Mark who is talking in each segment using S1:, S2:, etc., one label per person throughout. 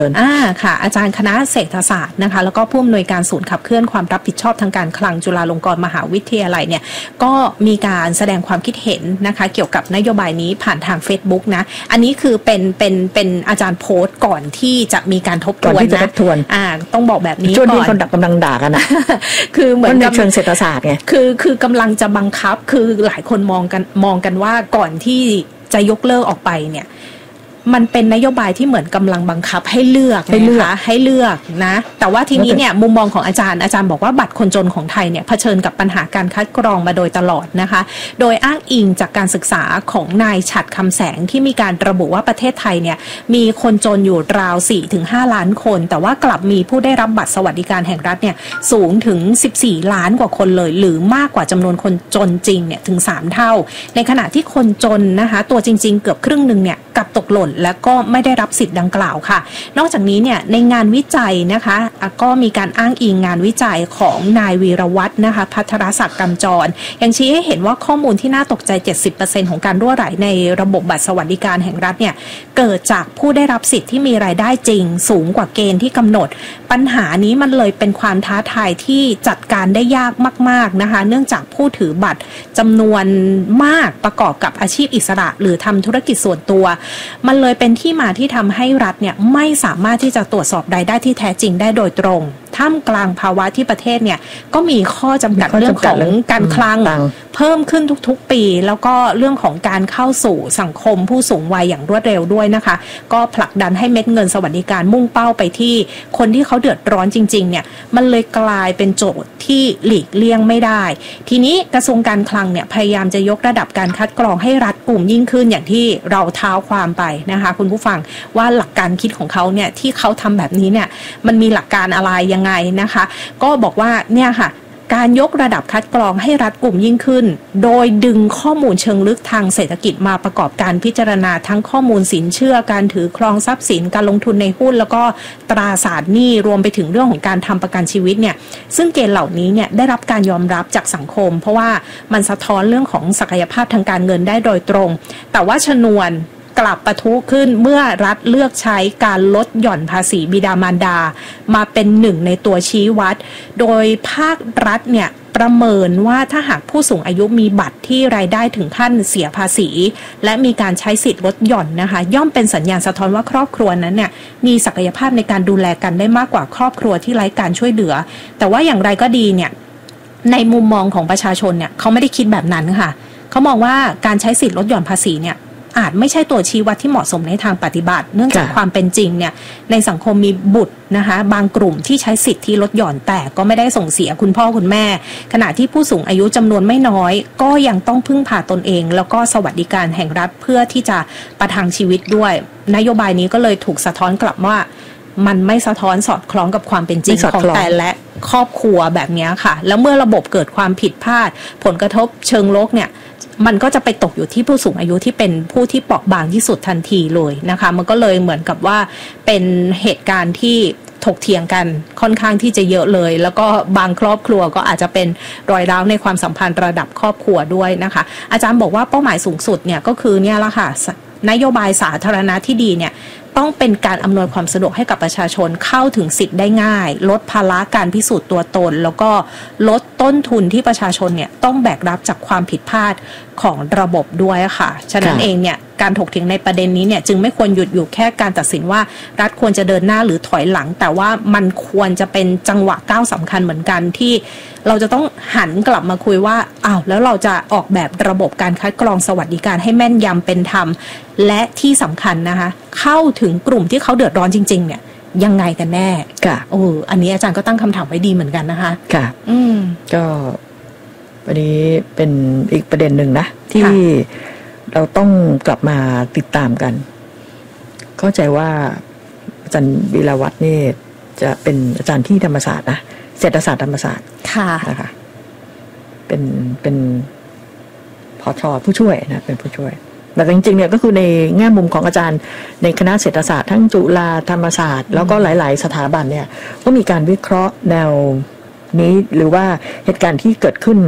S1: ค่ะอาจารย์คณะเศรษฐศาสตร์นะคะแล้วก็ผู้อำนวยการศูนย์ขับเคลื่อนความรับผิดชอบทางการคลังจุฬาลงกรณ์มหาวิทยาลัยเนี่ยก็มีการแสดงความคิดเห็นนะคะเกี่ยวกับนโยบายนี้ผ่านทาง Facebook นะอันนี้คือเป็นอาจารย์โพสต์ก่อนที่จะมีการทบทวนนะต้องบอกแบบนี้ก่อนช่วง
S2: ที่คนกำลังด่ากันนะ
S1: คือเหมือน
S2: กับเชิงเศรษฐศาสตร์ไง
S1: คือกำลังจะบังคับคือหลายคนมองกันว่าก่อนที่จะยกเลิกออกไปเนี่ยมันเป็นนโยบายที่เหมือนกำลังบังคับให้เลือกนะคะให้เลือกนะแต่ว่าทีนี้เนี่ยมุมมองของอาจารย์บอกว่าบัตรคนจนของไทยเนี่ยเผชิญกับปัญหาการคัดกรองมาโดยตลอดนะคะโดยอ้างอิงจากการศึกษาของนายฉัตรคำแสงที่มีการระบุว่าประเทศไทยเนี่ยมีคนจนอยู่ราว 4-5 ล้านคนแต่ว่ากลับมีผู้ได้รับบัตรสวัสดิการแห่งรัฐเนี่ยสูงถึง14ล้านกว่าคนเลยหรือมากกว่าจำนวนคนจนจริงเนี่ยถึง3เท่าในขณะที่คนจนนะคะตัวจริงๆเกือบครึ่งนึงเนี่ยกับตกหล่นและก็ไม่ได้รับสิทธิ์ดังกล่าวค่ะนอกจากนี้เนี่ยในงานวิจัยนะคะก็มีการอ้างอิงงานวิจัยของนายวีรวัฒน์นะคะภัทรศักดิ์กำจรยังชี้ให้เห็นว่าข้อมูลที่น่าตกใจ 70% ของการรั่วไหลในระบบบัตรสวัสดิการแห่งรัฐเนี่ยเกิดจากผู้ได้รับสิทธิ์ที่มีรายได้จริงสูงกว่าเกณฑ์ที่กำหนดปัญหานี้มันเลยเป็นความท้าทายที่จัดการได้ยากมากๆนะคะเนื่องจากผู้ถือบัตรจำนวนมากประกอบกับอาชีพอิสระหรือทำธุรกิจส่วนตัวมันเลยเป็นที่มาที่ทำให้รัฐเนี่ยไม่สามารถที่จะตรวจสอบรายได้ที่แท้จริงได้โดยตรงท่ามกลางภาวะที่ประเทศเนี่ยก็มีข้อจำกัดเรื่องของการคลังเพิ่มขึ้นทุกๆปีแล้วก็เรื่องของการเข้าสู่สังคมผู้สูงวัยอย่างรวดเร็วด้วยนะคะก็ผลักดันให้เม็ดเงินสวัสดิการมุ่งเป้าไปที่คนที่เขาเดือดร้อนจริงๆเนี่ยมันเลยกลายเป็นโจทย์ที่หลีกเลี่ยงไม่ได้ทีนี้กระทรวงการคลังเนี่ยพยายามจะยกระดับการคัดกรองให้รัดกุมยิ่งขึ้นอย่างที่เราเท้าความไปนะคะคุณผู้ฟังว่าหลักการคิดของเขาเนี่ยที่เขาทำแบบนี้เนี่ยมันมีหลักการอะไรยังไงนะคะก็บอกว่าเนี่ยค่ะการยกระดับคัดกรองให้รัดกุมยิ่งขึ้นโดยดึงข้อมูลเชิงลึกทางเศรษฐกิจมาประกอบการพิจารณาทั้งข้อมูลสินเชื่อการถือครองทรัพย์สินการลงทุนในหุ้นแล้วก็ตราสารหนี้รวมไปถึงเรื่องของการทำประกันชีวิตเนี่ยซึ่งเกณฑ์เหล่านี้เนี่ยได้รับการยอมรับจากสังคมเพราะว่ามันสะท้อนเรื่องของศักยภาพทางการเงินได้โดยตรงแต่ว่าชนวนกลับปะทุขึ้นเมื่อรัฐเลือกใช้การลดหย่อนภาษีบิดามารดามาเป็นหนึ่งในตัวชี้วัดโดยภาครัฐเนี่ยประเมินว่าถ้าหากผู้สูงอายุมีบัตรที่รายได้ถึงขั้นเสียภาษีและมีการใช้สิทธิ์ลดหย่อนนะคะย่อมเป็นสัญญาณสะท้อนว่าครอบครัวนั้นเนี่ยมีศักยภาพในการดูแลกันได้มากกว่าครอบครัวที่ไร้การช่วยเหลือแต่ว่าอย่างไรก็ดีเนี่ยในมุมมองของประชาชนเนี่ยเขาไม่ได้คิดแบบนั้นค่ะเขามองว่าการใช้สิทธิ์ลดหย่อนภาษีเนี่ยอาจไม่ใช่ตัวชี้วัดที่เหมาะสมในทางปฏิบัติเนื่องจากความเป็นจริงเนี่ยในสังคมมีบุตรนะคะบางกลุ่มที่ใช้สิทธิลดหย่อนแต่ก็ไม่ได้ส่งเสียคุณพ่อคุณแม่ขณะที่ผู้สูงอายุจำนวนไม่น้อยก็ยังต้องพึ่งพาตนเองแล้วก็สวัสดิการแห่งรัฐเพื่อที่จะประทังชีวิตด้วยนโยบายนี้ก็เลยถูกสะท้อนกลับว่ามันไม่สะท้อนสอดคล้องกับความเป็นจริงของแต่และครอบครัวแบบนี้ค่ะแล้วเมื่อระบบเกิดความผิดพลาดผลกระทบเชิงลบเนี่ยมันก็จะไปตกอยู่ที่ผู้สูงอายุที่เป็นผู้ที่เปราะบางที่สุดทันทีเลยนะคะมันก็เลยเหมือนกับว่าเป็นเหตุการณ์ที่ถกเถียงกันค่อนข้างที่จะเยอะเลยแล้วก็บางครอบครัวก็อาจจะเป็นรอยร้าวในความสัมพันธ์ระดับครอบครัวด้วยนะคะอาจารย์บอกว่าเป้าหมายสูงสุดเนี่ยก็คือเนี่ยละค่ะนโยบายสาธารณะที่ดีเนี่ยต้องเป็นการอำนวยความสะดวกให้กับประชาชนเข้าถึงสิทธิ์ได้ง่ายลดภาระการพิสูจน์ตัวตนแล้วก็ลดต้นทุนที่ประชาชนเนี่ยต้องแบกรับจากความผิดพลาดของระบบด้วยค่ะฉะนั้นเองเนี่ยการถกเถียงในประเด็นนี้เนี่ยจึงไม่ควรหยุดอยู่แค่การตัดสินว่ารัฐควรจะเดินหน้าหรือถอยหลังแต่ว่ามันควรจะเป็นจังหวะก้าวสำคัญเหมือนกันที่เราจะต้องหันกลับมาคุยว่าอ้าวแล้วเราจะออกแบบระบบการคัดกรองสวัสดิการให้แม่นยำเป็นธรรมและที่สำคัญนะคะเข้าถึงกลุ่มที่เขาเดือดร้อนจริงๆเนี่ยยังไงกันแน่ค่ะอันนี้อาจารย์ก็ตั้งคำถามไว้ดีเหมือนกันนะคะ
S2: ค่ะก็วันนี้เป็นอีกประเด็นหนึ่งนะที่เราต้องกลับมาติดตามกันเข้าใจว่าอาจารย์วีรวัฒน์นี่จะเป็นอาจารย์ที่ธรรมศาสตร์นะเศรษฐศาสตร์ธรรมศาสตร์
S1: ค่ะ
S2: นะคะเป็นผช.ผู้ช่วยนะเป็นผู้ช่วยแต่จริงๆเนี่ยก็คือในแง่มุมของอาจารย์ในคณะเศรษฐศาสตร์ทั้งจุฬาธรรมศาสตร์แล้วก็หลายๆสถาบันเนี่ยก็มีการวิเคราะห์แนวนี้หรือว่าเหตุการณ์ที่เกิดขึ้น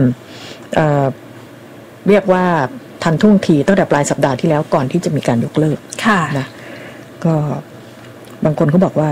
S2: เรียกว่าทันท่วงทีตั้งแต่ปลายสัปดาห์ที่แล้วก่อนที่จะมีการยกเลิกนะก็บางคนเขาบอกว่า